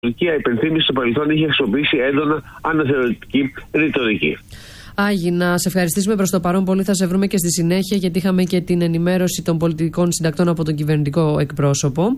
Τουρκία, υπενθύμησε στο παρελθόν, είχε χρησιμοποιήσει έντονα αναθεωρητική ρητορική. Άγι, να σε ευχαριστήσουμε προς το παρόν πολύ. Θα σε βρούμε και στη συνέχεια, γιατί είχαμε και την ενημέρωση των πολιτικών συντακτών από τον κυβερνητικό εκπρόσωπο.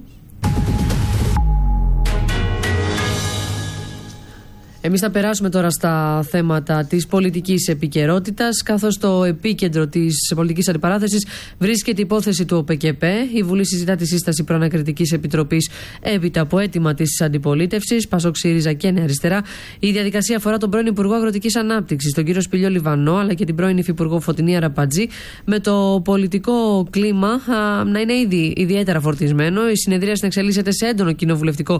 Εμείς θα περάσουμε τώρα στα θέματα της πολιτικής επικαιρότητας, καθώς το επίκεντρο της πολιτικής αντιπαράθεσης βρίσκεται η υπόθεση του ΟΠΚΠ. Η Βουλή συζητά τη σύσταση προανακριτικής επιτροπής έπειτα από αίτημα της αντιπολίτευσης, ΠΑΣΟΚ, ΣΥΡΙΖΑ και Νέα Αριστερά. Η διαδικασία αφορά τον πρώην Υπουργό Αγροτικής Ανάπτυξης, τον κύριο Σπηλιό Λιβανό, αλλά και την πρώην Υφυπουργό Φωτεινή Αραπατζή, με το πολιτικό κλίμα να είναι ήδη ιδιαίτερα φορτισμένο. Η συνεδρία συνεξελίσσεται σε έντονο κοινοβουλευτικό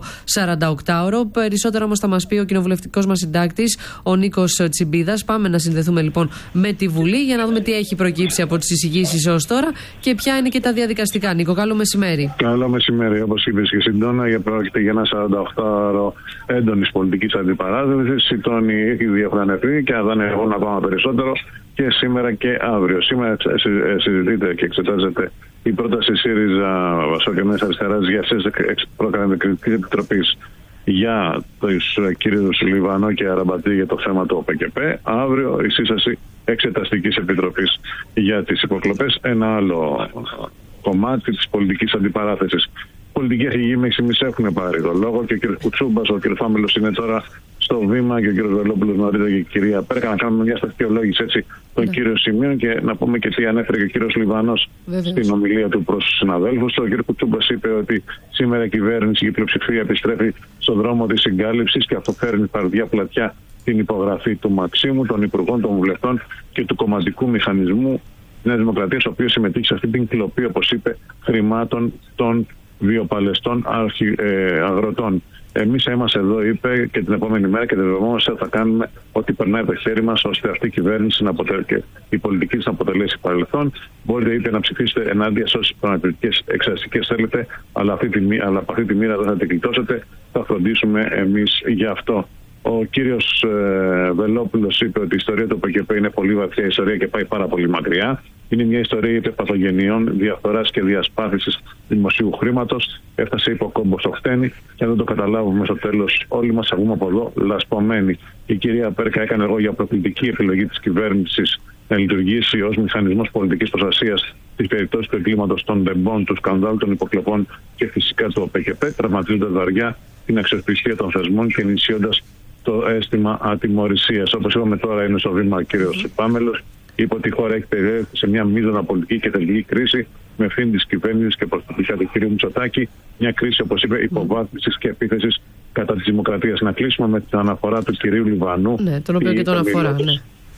48ωρο. Περισσότερα όμως θα μας πει ο κοινοβουλευτικός μας συντάκτης, ο Νίκος Τσιμπίδας. Πάμε να συνδεθούμε λοιπόν με τη Βουλή για να δούμε τι έχει προκύψει από τις εισηγήσεις έως τώρα και ποια είναι και τα διαδικαστικά. Νίκο, καλό μεσημέρι. Καλό μεσημέρι. Όπως είπες και στην Τόνα, πρόκειται για ένα 48ωρο έντονης πολιτικής αντιπαράθεσης. Οι τόνοι ήδη έχουν ανεβεί και θα ανεβούν ακόμα περισσότερο και σήμερα και αύριο. Σήμερα συζητείται και εξετάζεται η πρόταση ΣΥΡΙΖΑ και Νέας Αριστεράς για σύσταση προανακριτικής επιτροπής για τους κύριους Λιβανό και Αραμπατζή για το θέμα του ΟΠΚΠ. Αύριο η σύσταση εξεταστικής επιτροπής για τις υποκλοπές, ένα άλλο κομμάτι της πολιτικής αντιπαράθεσης. Πολιτικοί αρχηγοί μέχρι στιγμής έχουν πάρει το λόγο και ο κ. Κουτσούμπας, ο κ. Φάμελος είναι τώρα στο βήμα και ο κ. Βελόπουλος νωρίτερα και η κυρία Πέρκα. Να κάνουμε μια στοιχειολόγηση έτσι των κύριων σημείων και να πούμε και τι ανέφερε και ο κ. Λιβανός στην ομιλία του προς τους συναδέλφους. Ο κ. Κουτσούμπας είπε ότι σήμερα η κυβέρνηση και η πλειοψηφία επιστρέφει στον δρόμο της συγκάλυψης και αυτό φέρνει παρδιά πλατιά την υπογραφή του Μαξίμου, των υπουργών, των βουλευτών και του κομματικού μηχανισμού Νέας Δημοκρατίας, ο οποίος συμμετείχε σε αυτή την κλοπή, όπως είπε, χρημάτων των βιοπαλαιστών αγροτών. Εμείς είμαστε εδώ, είπε, και την επόμενη μέρα και δεδομόμαστε θα κάνουμε ό,τι περνάει από το χέρι μας ώστε αυτή η κυβέρνηση και η πολιτική να αποτελέσει παρελθόν. Μπορείτε, είπε, να ψηφίσετε ενάντια σε όσες προανακριτικές εξαστικές θέλετε, αλλά από αυτή τη μοίρα δεν θα την γλιτώσετε. Θα φροντίσουμε εμείς γι' αυτό. Ο κύριος Βελόπουλος είπε ότι η ιστορία του ΟΠΚΠ είναι πολύ βαθιά ιστορία και πάει πάρα πολύ μακριά. Είναι μια ιστορία παθογενειών, διαφθοράς και διασπάθησης δημοσίου χρήματος. Έφτασε υποκόμπο στο χτένι και αν δεν το καταλάβουμε στο τέλος, όλοι μας θα βγούμε από εδώ λασπωμένοι. Η κυρία Πέρκα έκανε εγώ για προκλητική επιλογή της κυβέρνησης να λειτουργήσει ως μηχανισμός πολιτικής προστασίας της περιπτώσης του εγκλήματος των ντεμπών, του σκανδάλου των υποκλοπών και φυσικά του ΟΠΚΠ, τραυματίζοντας βαριά την αξιοπιστία των θεσμών και ενισχύοντας το αίσθημα ατιμωρησίας. Όπως είπαμε, τώρα είναι στο βήμα ο κύριος Πάμελος. Είπε ότι η χώρα έχει περιέλθει σε μια μείζωνα πολιτική και θεσμική κρίση με ευθύνη της κυβέρνησης και προστασία του κ. Μητσοτάκη. Μια κρίση, όπως είπε, υποβάθμισης και επίθεσης κατά της δημοκρατίας. Να κλείσουμε με την αναφορά του κ. Λιβανού. Ναι, τον οποίο και τον αφορά. Ναι.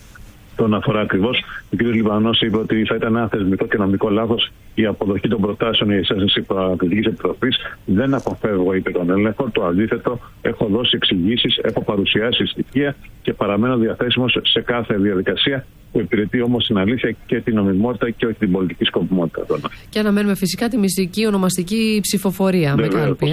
Τον αφορά ακριβώς. Ο κ. Λιβανός είπε ότι θα ήταν ένα θεσμικό και νομικό λάθος η αποδοχή των προτάσεων για σύσταση προανακριτικής επιτροπής. Δεν αποφεύγω, είπε, τον έλεγχο. Το αντίθετο, έχω δώσει εξηγήσεις, έχω παρουσιάσει στοιχεία και παραμένω διαθέσιμος σε κάθε διαδικασία που υπηρετεί όμως την αλήθεια και την νομιμότητα και όχι την πολιτική σκοπιμότητα. Και αναμένουμε φυσικά τη μυστική ονομαστική ψηφοφορία με κάλπη.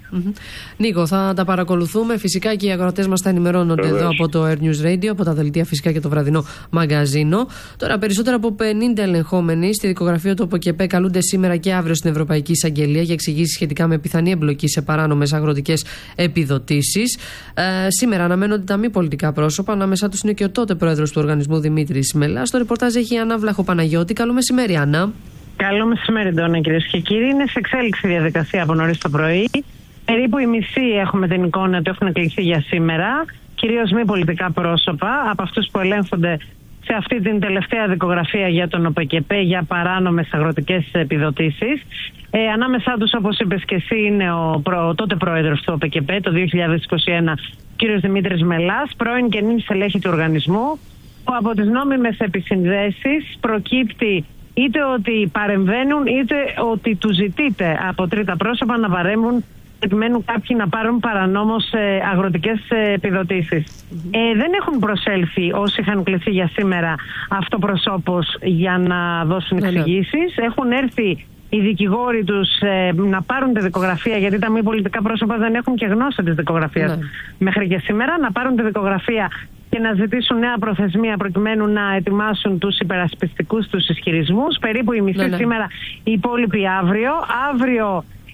Νίκο, θα τα παρακολουθούμε. Φυσικά και οι αγροτές μας θα ενημερώνονται εδώ από το Air News Radio, από τα δελτία φυσικά και το βραδινό μαγκαζίνο. Τώρα, περισσότερα από 50 ελεγχόμενοι στη δικογραφία του ΟΠΚΠ καλούνται σήμερα και αύριο στην Ευρωπαϊκή Εισαγγελία για εξηγήσεις σχετικά με πιθανή εμπλοκή σε παράνομες αγροτικές επιδοτήσεις. Σήμερα αναμένονται τα μη πολιτικά πρόσωπα. Ανάμεσά τους είναι και ο τότε πρόεδρος του οργανισμού Δημήτρης Μελάς. Το ρεπορτάζ έχει η Άννα Βλαχοπαναγιώτη. Καλό μεσημέρι, Άννα. Καλό μεσημέρι, Ντόνα, κυρίες και κύριοι. Είναι σε εξέλιξη η διαδικασία από νωρίς το πρωί. Περίπου η μισή έχουμε την εικόνα ότι έχουν εκλεγεί για σήμερα. Κυρίως μη πολιτικά πρόσωπα, από αυτούς που ελέγχονται σε αυτή την τελευταία δικογραφία για τον ΟΠΚΠ για παράνομες αγροτικές επιδοτήσεις. Ανάμεσά τους, όπως είπες και εσύ, είναι ο τότε πρόεδρος του ΟΠΚΠ το 2021, κύριος Δημήτρης Μελάς, πρώην και νυν στελέχη του οργανισμού, που από τις νόμιμες επισυνδέσεις προκύπτει είτε ότι παρεμβαίνουν είτε ότι του ζητείται από τρίτα πρόσωπα να παρέμβουν επιμένουν κάποιοι να πάρουν παρανόμως αγροτικές επιδοτήσεις. Δεν έχουν προσέλθει όσοι είχαν κληθεί για σήμερα αυτοπροσώπως για να δώσουν εξηγήσεις. Έχουν έρθει οι δικηγόροι τους να πάρουν τη δικογραφία, γιατί τα μη πολιτικά πρόσωπα δεν έχουν και γνώση της δικογραφίας μέχρι και σήμερα, να πάρουν τη δικογραφία και να ζητήσουν νέα προθεσμία προκειμένου να ετοιμάσουν τους υπερασπιστικούς τους ισχυρισμούς. Περίπου η μισή σήμερα, οι υπόλοιποι αύριο. Αύριο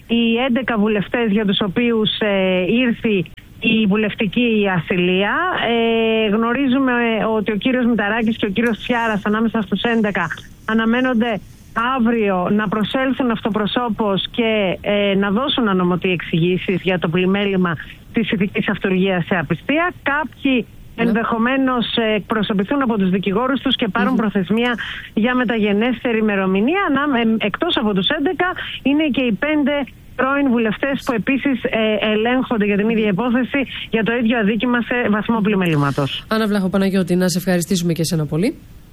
οι 11 βουλευτές για τους οποίους ήρθε η βουλευτική ασυλία. Γνωρίζουμε ότι ο κύριος Μηταράκης και ο κύριος Τσιάρας ανάμεσα στους 11 αναμένονται αύριο να προσέλθουν αυτοπροσώπως και να δώσουν ανωμοτεί εξηγήσεις για το πλημέλημα της ηθικής αυτουργίας σε απιστία. Κάποιοι ενδεχομένως εκπροσωπηθούν από τους δικηγόρους τους και πάρουν προθεσμία για μεταγενέστερη ημερομηνία. Εκτός από τους 11 είναι και οι 5 πρώην βουλευτές που επίσης ελέγχονται για την ίδια υπόθεση, για το ίδιο αδίκημα σε βαθμό πλημελήματος. Άννα Βλαχοπαναγιώτη, να σε ευχαριστήσουμε και εσένα πολύ.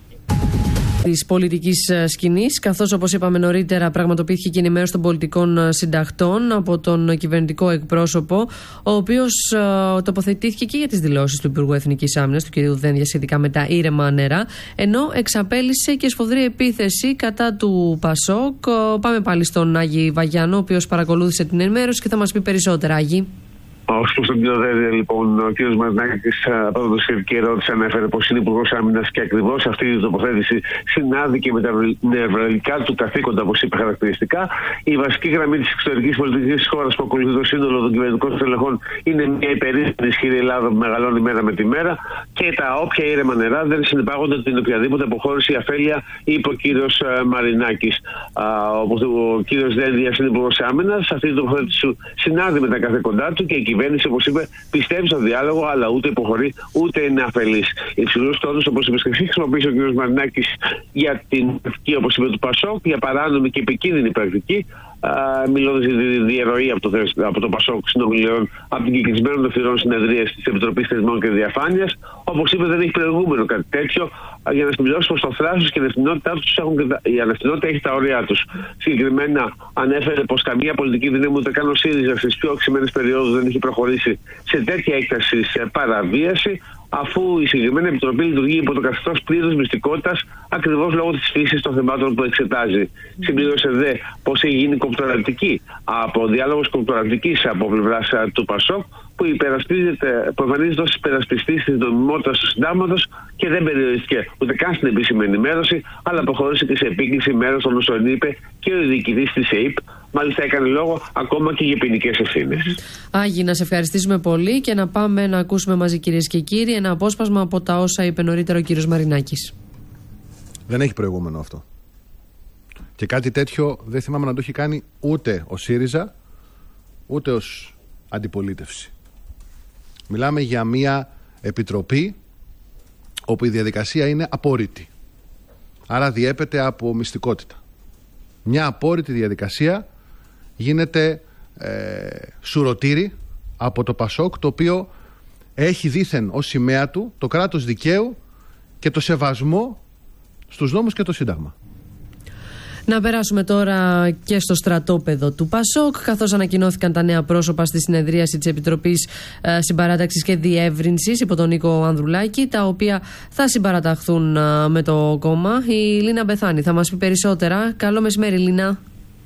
Της πολιτικής σκηνής, καθώς όπως είπαμε νωρίτερα πραγματοποιήθηκε και ενημέρωση των πολιτικών συντακτών από τον κυβερνητικό εκπρόσωπο, ο οποίος τοποθετήθηκε και για τις δηλώσεις του Υπουργού Εθνικής Άμυνας, του κ. Δένδια, σχετικά με τα ήρεμα νερά, ενώ εξαπέλυσε και σφοδρή επίθεση κατά του Πασόκ. Πάμε πάλι στον Άγη Βαγιάνο, ο οποίος παρακολούθησε την ενημέρωση και θα μας πει περισσότερα. Άγη. Ως προς τον κύριο Δένδια, λοιπόν, ο κύριος Μαρινάκης από το σχετική ερώτηση ανέφερε πως είναι υπουργός άμυνας και ακριβώς αυτή η τοποθέτηση συνάδει και με τα νευραλικά του καθήκοντα, όπως είπε χαρακτηριστικά. Η βασική γραμμή της εξωτερικής πολιτικής της χώρας που ακολουθεί το σύνολο των κυβερνητικών στελεχών είναι μια υπερίσπιση ισχυρή Ελλάδα που μεγαλώνει μέρα με τη μέρα και τα όποια ήρεμα νερά δεν συνεπάγονται την οποιαδήποτε αποχώρηση ή αφέλεια, είπε ο κύριος Μαρινάκης. Όπως ο κύριος Δένδιας είναι υπουργός άμυνας, αυτή η τοποθέτηση συνάδει με τα καθήκοντά του και η κυβέρνηση, όπως είπε, πιστεύει στο διάλογο, αλλά ούτε υποχωρεί ούτε είναι αφελής. Υψηλούς τόνους, όπως είπε και εσύ, χρησιμοποίησε ο κ. Μαρινάκης για την πρακτική, όπως είπε, του Πασόκ, για παράνομη και επικίνδυνη πρακτική, μιλώντας για τη διαρροή από το Πασόκ συνομιλιών από την κυκλισμένη των θυρών συνεδρίας της Επιτροπής Θεσμών και Διαφάνειας. Όπως είπε, δεν έχει προηγούμενο κάτι τέτοιο, για να συμπληρώσει πως το θράσος και η ανευθυνότητα έχει τα όρια τους. Συγκεκριμένα ανέφερε πως καμία πολιτική δύναμη, ούτε καν ο ΣΥΡΙΖΑ, στις πιο οξυμένες περιόδους δεν έχει προχωρήσει σε τέτοια έκταση σε παραβίαση, αφού η συγκεκριμένη επιτροπή λειτουργεί υπό το καθεστώς πλήρους μυστικότητας, ακριβώς λόγω της φύσης των θεμάτων που εξετάζει. Συμπλήρωσε δε πως έχει γίνει διάλογος κομπτορακτικής από πλευράς του Πασόκ, που προφανίζεται ως υπερασπιστής της νομιμότητας του συντάγματος και δεν περιορίστηκε ούτε καν στην επίσημη ενημέρωση, αλλά προχώρησε και σε επίκληση μέρος των όσων είπε και ο διοικητής της ΕΕΠ. Μάλιστα έκανε λόγο ακόμα και για ποινικές ευθύνες. Άγη, να σε ευχαριστήσουμε πολύ και να πάμε να ακούσουμε μαζί, κυρίες και κύριοι, ένα απόσπασμα από τα όσα είπε νωρίτερα ο κύριος Μαρινάκης. Δεν έχει προηγούμενο αυτό. Και κάτι τέτοιο δεν θυμάμαι να το έχει κάνει ούτε ο ΣΥΡΙΖΑ, ούτε ως αντιπολίτευση. Μιλάμε για μια επιτροπή όπου η διαδικασία είναι απόρριτη. Άρα διέπεται από μυστικότητα. Μια απόρριτη διαδικασία γίνεται σουρωτήρι από το Πασόκ, το οποίο έχει δήθεν ως σημαία του το κράτος δικαίου και το σεβασμό στους νόμους και το Σύνταγμα. Να περάσουμε τώρα και στο στρατόπεδο του Πασόκ, καθώς ανακοινώθηκαν τα νέα πρόσωπα στη συνεδρίαση της Επιτροπής Συμπαράταξης και Διεύρυνσης υπό τον Νίκο Ανδρουλάκη, τα οποία θα συμπαραταχθούν με το κόμμα. Η Λίνα Μπεθάνη θα μας πει περισσότερα. Καλό μεσημέρι, Λίνα.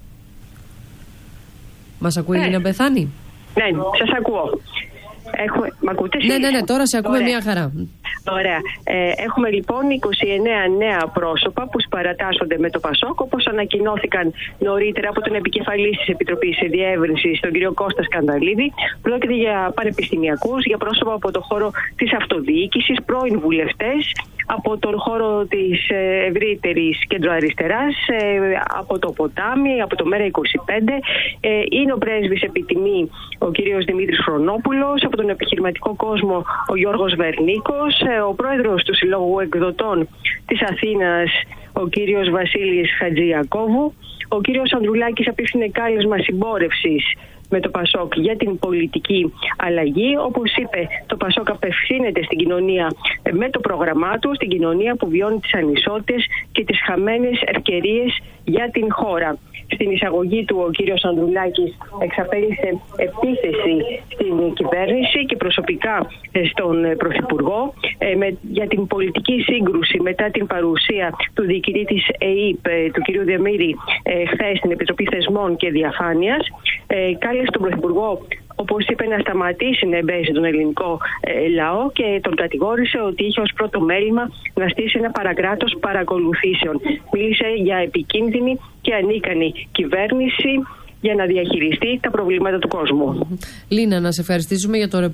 Μας ακούει η Λίνα Μπεθάνη? Ναι, σας ακούω. Μ' ακούτε? Ναι, τώρα σε ακούμε. Ωραία. Μια χαρά. Ωραία. Έχουμε λοιπόν 29 νέα πρόσωπα που συμπαρατάσσονται με το Πασόκ, όπως ανακοινώθηκαν νωρίτερα από τον επικεφαλής της Επιτροπής Διεύρυνσης, τον κύριο Κώστα Σκανδαλίδη. Πρόκειται για πανεπιστημιακούς, για πρόσωπα από το χώρο της αυτοδιοίκησης, πρώην βουλευτές, από τον χώρο της ευρύτερης κεντροαριστεράς, από το Ποτάμι, από το ΜΕΡΑ25. Είναι ο πρέσβης επί τιμή ο κύριος Δημήτρης Χρονόπουλος, από τον επιχειρηματικό κόσμο ο Γιώργος Βερνίκος, ο πρόεδρος του Συλλόγου Εκδοτών της Αθήνας ο κύριος Βασίλης Χατζιακόβου. Ο κύριος Ανδρουλάκης απίφθινε κάλεσμα συμπόρευσης με το Πασόκ για την πολιτική αλλαγή. Όπως είπε, το Πασόκ απευθύνεται στην κοινωνία με το πρόγραμμά του, στην κοινωνία που βιώνει τις ανισότητες και τις χαμένες ευκαιρίες για την χώρα. Στην εισαγωγή του ο κύριος Ανδρουλάκης εξαπέλυσε επίθεση στην κυβέρνηση και προσωπικά στον Πρωθυπουργό για την πολιτική σύγκρουση μετά την παρουσία του διοικητή της ΕΕΠ, του κυρίου Δεμήρη, χθες στην Επιτροπή Θεσμών και Διαφάνειας. Κάλεσε τον Πρωθυπουργό, όπως είπε, να σταματήσει να εμπέζει τον ελληνικό λαό και τον κατηγόρησε ότι είχε ως πρώτο μέλημα να στήσει ένα παρακράτος παρακολουθήσεων. Μίλησε για επικίνδυνη και ανίκανη κυβέρνηση. για να διαχειριστεί τα προβλήματα του κόσμου. Λίνα, να σε ευχαριστήσουμε για το